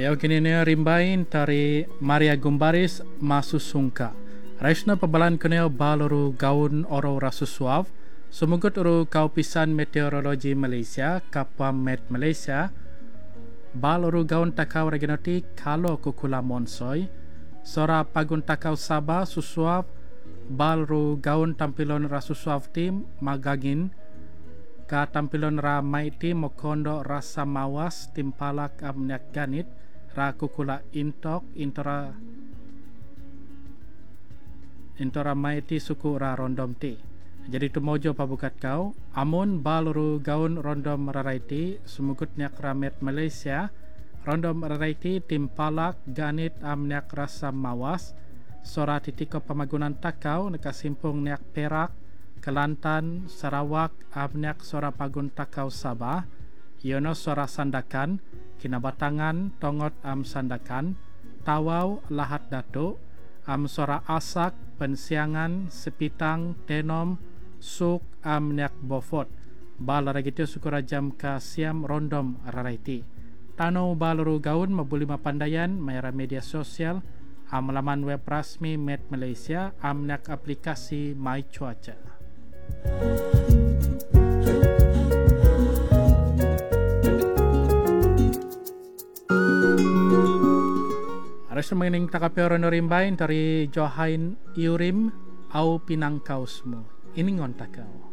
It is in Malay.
Leo kinene rimbain tari Maria Gumbaris masusungka. Raisna pabalan kuneo baloru gaun oro rasusuav. Sumugut uru kaupisan meteorologi Malaysia, Kapam Met Malaysia. Baloru gaun takau regenoti kalo kukula monsoy. Sora pagun takau Sabah susuav. Baloru gaun tampilon rasusuav tim magagin. Ka tampilon ra maiti mokondo rasa mawas timpalak amnyak ganit ra kukula intok intora maiti suku ra rondom ti. Jadi tumojo pabukat kau amun baluru gaun rondom raraiti sumugut nyak ramet Malaysia rondom raraiti timpalak ganit amnyak rasa mawas sora titiko pamagunan takau nekasimpung nyak Perak Kelantan, Sarawak, amnyak sora pagun takau Sabah, Yono sora sandakan, Kinabatangan, Tongot am sandakan, Tawau, Lahat Datuk, am sora asak, Pensiangan, Sepitang, Tenom, Suk, amnyak Bofot, bal ragitu sukurajam ka siam rondom raraiti. Tano baluru gaun mabuli mapandayan, mayara media sosial, am laman web rasmi Met Malaysia, amnyak aplikasi My Cuaca. Harus mengining takapero norimbain dari Johain Iurim au pinangkausmu. Ini ngontakau.